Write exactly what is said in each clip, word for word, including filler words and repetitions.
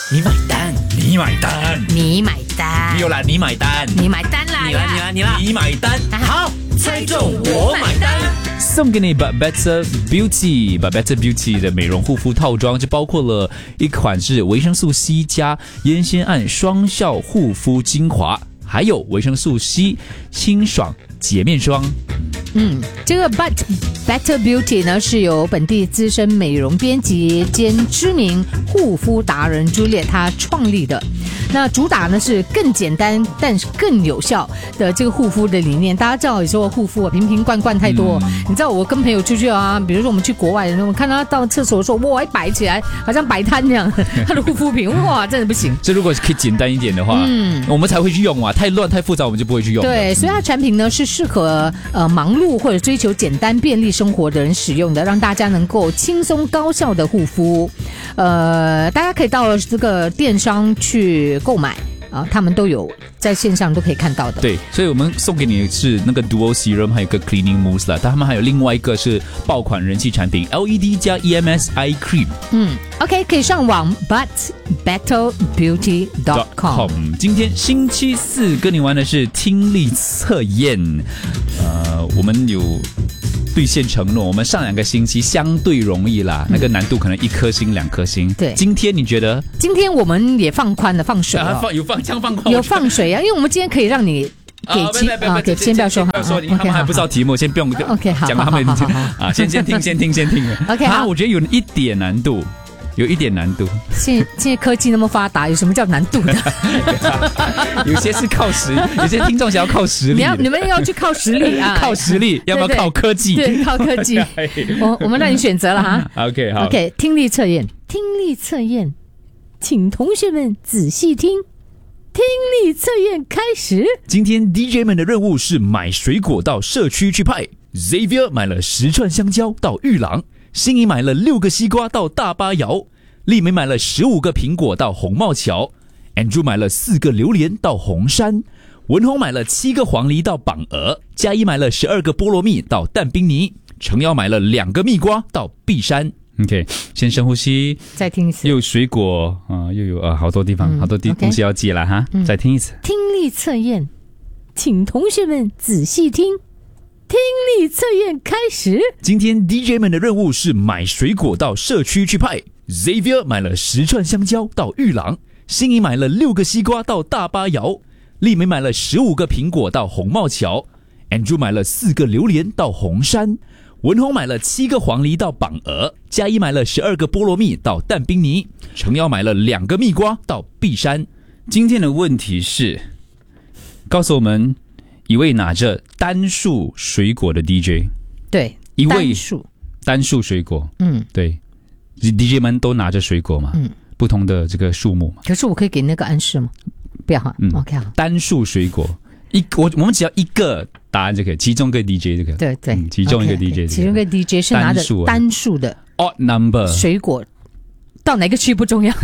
你买单，你买单， 你买单， 没有啦，你买单， 你买单啦， 你啦，你啦，你啦，你买单，好，猜中我买单。 送给你 But Better Beauty But Better Beauty 的美容护肤套装，就包括了一款是维生素 C 加烟酰胺双效护肤精华，还有维生素 C 清爽洁面霜。 嗯，这个 But Better Beauty 呢是由本地资深美容编辑兼知名护肤达人朱列他创立的。那主打呢是更简单但是更有效的这个护肤的理念。大家知道有时候护肤啊瓶瓶罐罐太多、嗯，你知道我跟朋友出去啊，比如说我们去国外，我看到他到厕所的时候，哇，一摆起来好像摆摊那样，他的护肤品哇真的不行。 这如果可以简单一点的话，嗯，我们才会去用啊，太乱太复杂我们就不会去用。 对，所以它产品呢是适合呃忙碌或者追求简单便利生活的人使用的，让大家能够轻松高效的护肤。呃，大家可以到这个电商去购买啊，他们都有在线上都可以看到的。 对，所以我们送给你的是那个 Duo Serum， 还有一个 Cleaning Mousse 啦，但他们还有另外一个是爆款人气产品 L E D 加 E M S Eye Cream。 嗯 ，OK， 可以上网 but better beauty dot com。 今天星期四跟你玩的是听力测验，呃，我们有兑现承诺，我们上两个星期相对容易啦，嗯、那个难度可能一颗星、两颗星。 对， 今天你觉得？ 今天我们也放宽了，放水了， 啊、放有放这样放宽， 有放水啊，因为我们今天可以让你给金啊，给先不要说， 不要说，他们还不知道题目，先不用 OK 好， 讲他们啊，先先听，先听，先听。 OK 好，我觉得有一点难度。有一点难度。 现现在科技那么发达，有什么叫难度的？ 有些是靠实，有些听众想要靠实力。 你要你们要去靠实力啊， 靠实力，要不要靠科技？ 对，靠科技。我我们让你选择了哈。 OK 好。 OK， 听力测验，听力测验，请同学们仔细听。听力测验开始。 今天 D J 们的任务是买水果到社区去派。Xavier 买了十串香蕉到玉郎。心怡买了六个西瓜到大巴窑，丽梅买了十五个苹果到红帽桥 ，Andrew 买了四个榴莲到红山，文宏买了七个黄梨到榜鹅，嘉一买了十二个菠萝蜜到淡冰泥，程瑶买了两个蜜瓜到碧山。OK， 先深呼吸， 再听一次。 又有水果啊、呃，又有呃好多地方，嗯、好多地、okay. 东西要记了哈、嗯。再听一次。 听力测验，请同学们仔细听。听力测验开始。 今天 D J 们的任务是买水果到社区去派。Xavier 买了十串香蕉到玉郎，心怡买了六个西瓜到大巴窑，丽梅买了十五个苹果到红帽桥 ，Andrew 买了四个榴莲到红山，文宏买了七个黄梨到榜鹅，嘉一买了十二个菠萝蜜到淡冰泥，程瑶买了两个蜜瓜到碧山。今天的问题是，告诉我们。一位拿着单数水果的 D J， 对， 一位单数单数水果， 嗯， 对 ，D J 们都拿着水果嘛，嗯，不同的这个数目嘛。 可是我可以给那个暗示吗？不要哈、嗯、，OK 好。 单数水果，一我我们只要一个答案就可以，其中一个 D J 这个， 对对、嗯， 其中一个 D J，、這個、 其中一个 D J 是拿着单数的 odd number 水果，到哪个区不重要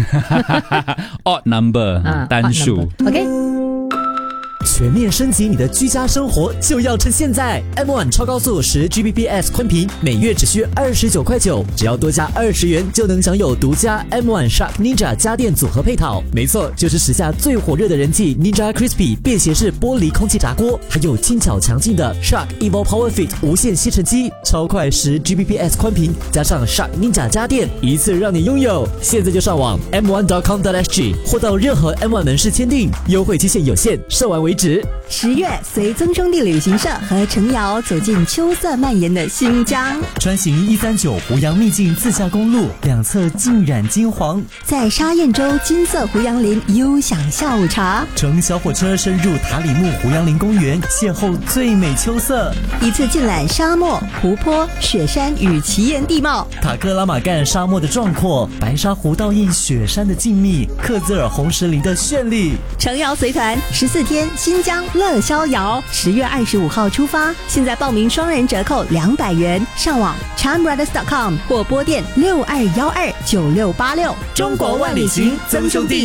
，odd number、嗯、单数 ，OK。 全面升级你的居家生活就要趁现在 ！M 一 超高速十 G B P S 宽频，每月只需二十九块九，只要多加二十元就能享有独家 M 一 Shark Ninja 家电组合配套。没错，就是时下最火热的人气 Ninja Crispy 便携式玻璃空气炸锅，还有轻巧强劲的 Shark Evo Power Fit 无线吸尘机，超快十 G B P S 宽频，加上 Shark Ninja 家电，一次让你拥有。现在就上网 M 一 点 com 点 S G 或到任何 M 一 门市签订，优惠期限有限，售完为止。 十月，随曾兄弟旅行社和程瑶走进秋色蔓延的新疆， 穿行一三九湖阳秘境自驾公路，两侧浸染金黄， 在沙堰洲金色胡杨林悠享下午茶， 乘小火车深入塔里木胡杨林公园，邂逅最美秋色， 一次尽览沙漠、湖泊、雪山与奇岩地貌， 塔克拉玛干沙漠的壮阔，白沙湖倒映雪山的静谧，克孜尔红石林的绚丽。 程瑶随团十四天新疆乐逍遥，十月二十五号出发，现在报名双人折扣两百元，上网 charm brothers dot com 或拨电六二一二九六八六。 中国万里行，曾兄弟